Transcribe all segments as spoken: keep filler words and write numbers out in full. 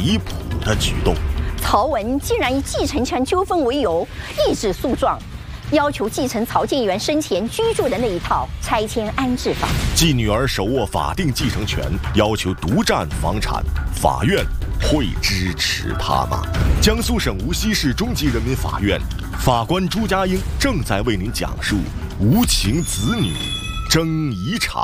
离谱的举动。 曹文竟然以继承权纠纷为由抑制诉状，要求继承曹建元生前居住的那一套拆迁安置法。 继女儿手握法定继承权，要求独占房产，法院会支持他吗？江苏省无锡市中级人民法院法官朱家英正在为您讲述无情子女争遗产。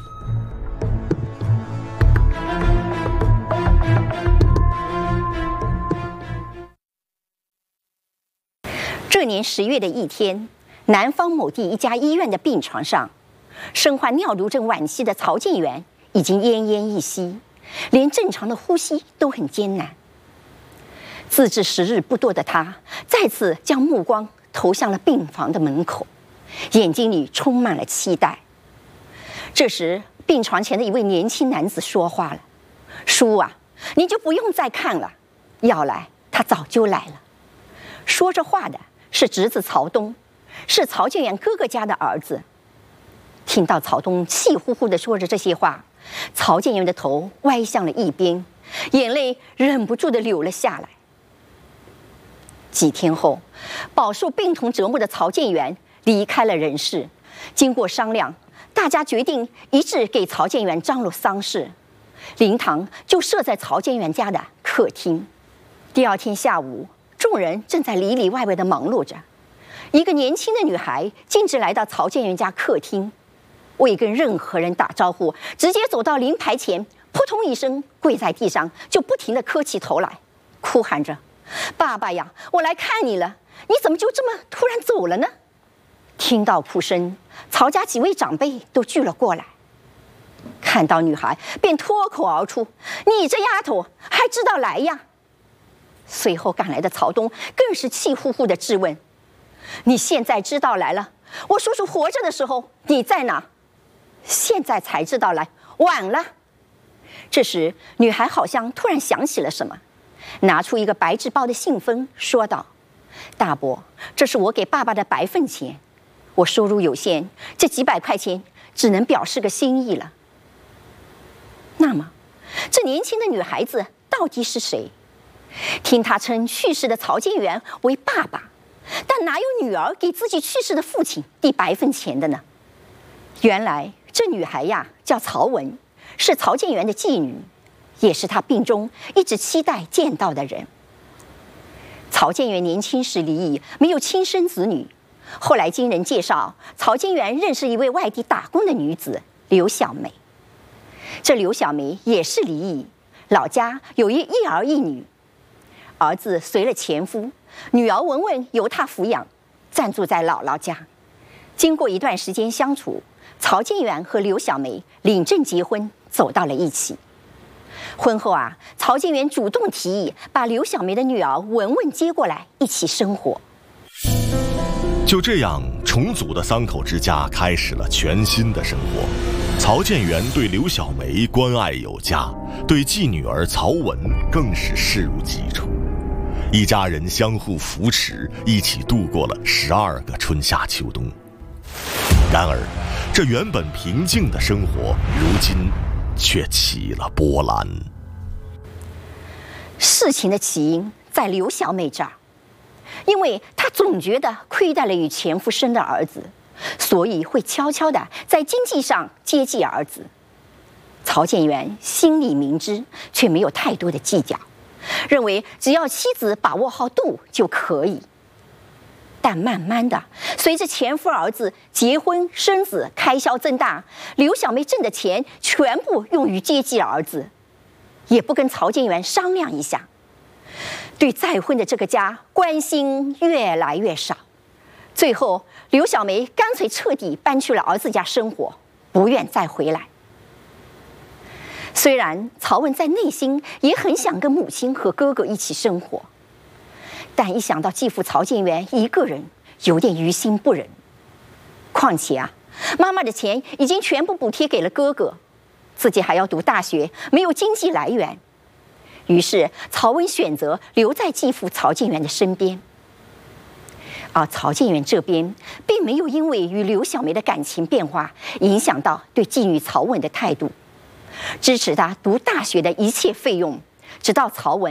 这年十月的一天，南方某地一家医院的病床上，身患尿毒症晚期的曹建元已经奄奄一息，连正常的呼吸都很艰难。自知时日不多的他，再次将目光投向了病房的门口，眼睛里充满了期待。这时，病床前的一位年轻男子说话了：“叔啊，你就不用再看了，要来他早就来了。”说着话的是侄子曹东，是曹建元哥哥家的儿子。听到曹东气呼呼地说着这些话，曹建元的头歪向了一边，眼泪忍不住地流了下来。几天后，饱受病痛折磨的曹建元离开了人世。经过商量，大家决定一致给曹建元张罗丧事，灵堂就设在曹建元家的客厅。第二天下午，众人正在里里外外的忙碌着，一个年轻的女孩径直来到曹建元家客厅，未跟任何人打招呼，直接走到灵牌前，扑通一声跪在地上，就不停地磕起头来，哭喊着：“爸爸呀，我来看你了，你怎么就这么突然走了呢？”听到哭声，曹家几位长辈都聚了过来，看到女孩便脱口而出：“你这丫头还知道来呀！”随后赶来的曹东更是气呼呼地质问：“你现在知道来了？我叔叔活着的时候你在哪？现在才知道来，晚了。”这时，女孩好像突然想起了什么，拿出一个白纸包的信封，说道：“大伯，这是我给爸爸的白份钱，我收入有限，这几百块钱只能表示个心意了。”那么，这年轻的女孩子到底是谁？听她称去世的曹建元为爸爸，但哪有女儿给自己去世的父亲递白份钱的呢？原来这女孩呀叫曹文，是曹建元的继女，也是他病中一直期待见到的人。曹建元年轻时离异，没有亲生子女，后来经人介绍，曹建元认识一位外地打工的女子刘小梅。这刘小梅也是离异，老家有一一儿一女，儿子随了前夫，女儿文文由他抚养，暂住在姥姥家。经过一段时间相处，曹建元和刘小梅领证结婚，走到了一起。婚后啊，曹建元主动提议把刘小梅的女儿文文接过来一起生活。 就这样，重组的三口之家开始了全新的生活。曹建元对刘小梅关爱有加，对继女儿曹文更是视如己出。一家人相互扶持，一起度过了十二个春夏秋冬。然而，这原本平静的生活，如今却起了波澜。 事情的起因在刘小梅这儿，因为她总觉得亏待了与前夫生的儿子，所以会悄悄地在经济上接济儿子。曹建元心里明知，却没有太多的计较，认为只要妻子把握好度就可以。但慢慢的，随着前夫儿子结婚生子，开销增大，刘小梅挣的钱全部用于接济儿子，也不跟曹建元商量一下，对再婚的这个家关心越来越少。最后，刘小梅干脆彻底搬去了儿子家生活，不愿再回来。虽然曹文在内心也很想跟母亲和哥哥一起生活，但一想到继父曹建元一个人，有点于心不忍。况且啊，妈妈的钱已经全部补贴给了哥哥，自己还要读大学，没有经济来源。于是曹文选择留在继父曹建元的身边。而曹建元这边并没有因为与刘小梅的感情变化影响到对继女曹文的态度，支持她读大学的一切费用，直到曹文